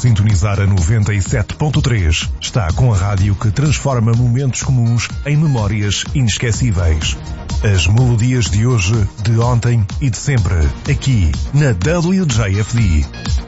sintonizar a 97.3. Está com a rádio que transforma momentos comuns em memórias inesquecíveis. As melodias de hoje, de ontem e de sempre, aqui na WJFD.